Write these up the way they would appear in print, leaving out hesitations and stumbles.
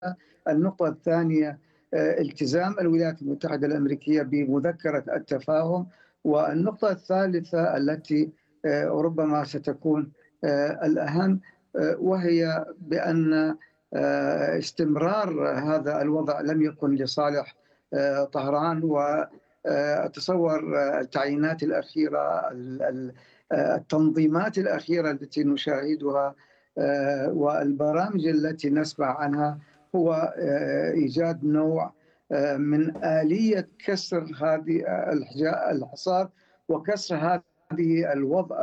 النقطة الثانية التزام الولايات المتحدة الأمريكية بمذكرة التفاهم. والنقطة الثالثة التي ربما ستكون الأهم، وهي بأن استمرار هذا الوضع لم يكن لصالح طهران. وأتصور التعيينات الأخيرة، التنظيمات الأخيرة التي نشاهدها والبرامج التي نسمع عنها هو إيجاد نوع من آلية كسر هذه الحصار وكسر هذه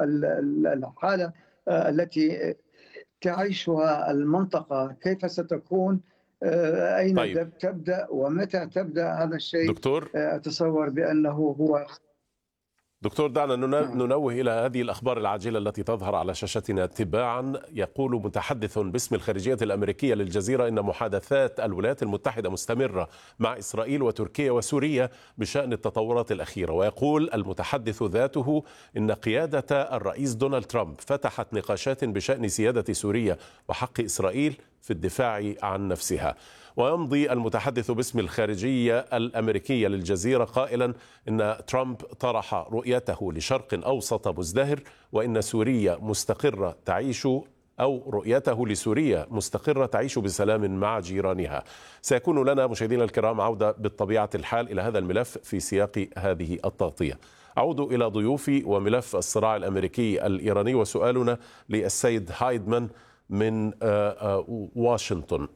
الحالة التي تعيشها المنطقة. كيف ستكون؟ أين طيب تبدأ ومتى تبدأ؟ هذا الشيء دكتور أتصور بأنه هو. دكتور، دعنا نعم. ننوه إلى هذه الأخبار العاجلة التي تظهر على شاشتنا تباعا. يقول متحدث باسم الخارجية الأمريكية للجزيرة إن محادثات الولايات المتحدة مستمرة مع إسرائيل وتركيا وسوريا بشأن التطورات الأخيرة. ويقول المتحدث ذاته إن قيادة الرئيس دونالد ترامب فتحت نقاشات بشأن سيادة سوريا وحق إسرائيل في الدفاع عن نفسها. ويمضي المتحدث باسم الخارجية الأمريكية للجزيرة قائلا إن ترامب طرح رؤيته لشرق أوسط مزدهر، وإن سوريا مستقرة تعيش أو رؤيته لسوريا مستقرة تعيش بسلام مع جيرانها. سيكون لنا مشاهدينا الكرام عودة بالطبيعة الحال إلى هذا الملف في سياق هذه التغطية. أعود إلى ضيوفي وملف الصراع الأمريكي الإيراني، وسؤالنا للسيد هايدمان من واشنطن.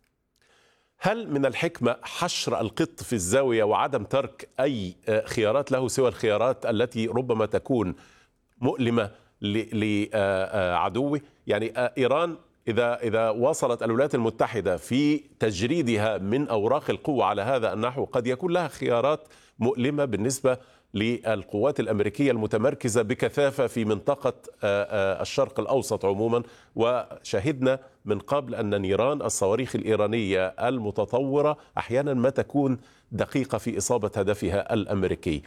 هل من الحكمة حشر القط في الزاوية وعدم ترك أي خيارات له سوى الخيارات التي ربما تكون مؤلمة لعدوه؟ يعني إيران إذا واصلت الولايات المتحدة في تجريدها من أوراق القوة على هذا النحو، قد يكون لها خيارات مؤلمة بالنسبة للقوات الأمريكية المتمركزة بكثافة في منطقة الشرق الأوسط عموما. وشهدنا من قبل أن نيران الصواريخ الإيرانية المتطورة أحيانا ما تكون دقيقة في إصابة هدفها الأمريكي.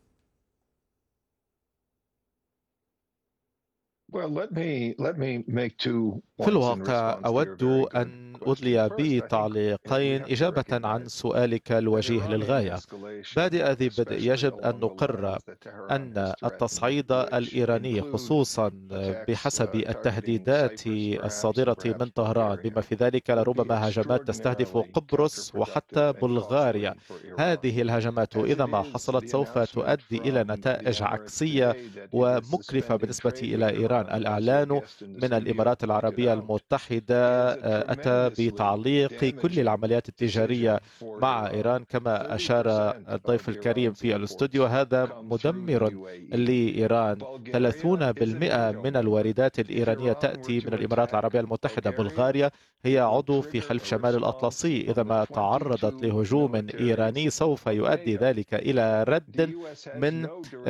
في الواقع أود أن أدلي بتعليقين إجابة عن سؤالك الوجيه للغاية. بادئ ذي بدء، يجب أن نقر أن التصعيد الإيراني خصوصا بحسب التهديدات الصادرة من طهران بما في ذلك لربما هجمات تستهدف قبرص وحتى بلغاريا، هذه الهجمات إذا ما حصلت سوف تؤدي إلى نتائج عكسية ومكلفة بالنسبة إلى إيران. الإعلان من الإمارات العربية المتحدة أتى بتعليق كل العمليات التجارية مع إيران كما أشار الضيف الكريم في الاستوديو. هذا مدمر لإيران. 30% من الواردات الإيرانية تأتي من الإمارات العربية المتحدة. بلغاريا هي عضو في حلف شمال الأطلسي، إذا ما تعرضت لهجوم إيراني سوف يؤدي ذلك إلى رد من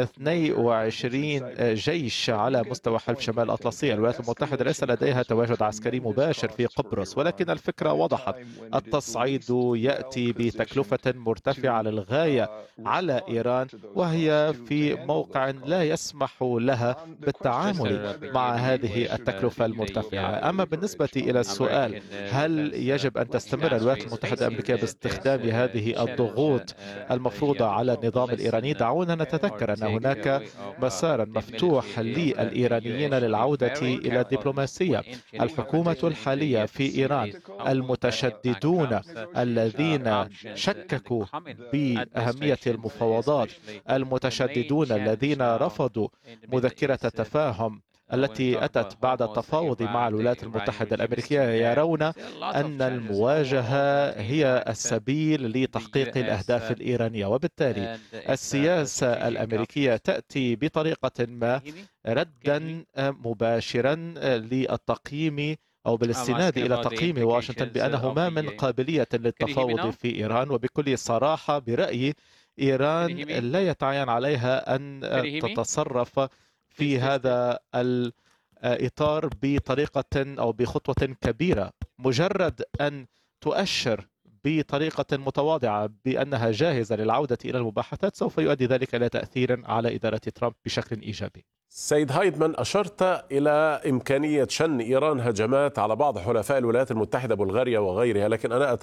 22 جيش على مستوى حلف شمال الأطلسي. الولايات المتحدة ليس لديها تواجد عسكري مباشر في قبرص، ولكن الفكرة وضحت. التصعيد يأتي بتكلفة مرتفعة للغاية على إيران، وهي في موقع لا يسمح لها بالتعامل مع هذه التكلفة المرتفعة. أما بالنسبة إلى السؤال هل يجب أن تستمر الولايات المتحدة الأمريكية باستخدام هذه الضغوط المفروضة على النظام الإيراني، دعونا نتذكر أن هناك مسارا مفتوح للإيرانيين للعودة إلى الدبلوماسية. الحكومة الحالية في إيران، المتشددون الذين شككوا بأهمية المفاوضات، المتشددون الذين رفضوا مذكرة التفاهم التي أتت بعد التفاوض مع الولايات المتحدة الأمريكية، يرون أن المواجهة هي السبيل لتحقيق الأهداف الإيرانية. وبالتالي السياسة الأمريكية تأتي بطريقة ما ردا مباشرا للتقييم أو بالاستناد إلى تقييم واشنطن بأنه ما من قابلية للتفاوض في إيران. وبكل صراحة برأيي إيران لا يتعين عليها أن تتصرف في هذا الإطار بطريقة أو بخطوة كبيرة. مجرد أن تؤشر بطريقة متواضعة بأنها جاهزة للعودة إلى المباحثات سوف يؤدي ذلك إلى تأثير على إدارة ترامب بشكل إيجابي. سيد هايدمان، أشرت إلى إمكانية شن إيران هجمات على بعض حلفاء الولايات المتحدة بلغاريا وغيرها، لكن أنا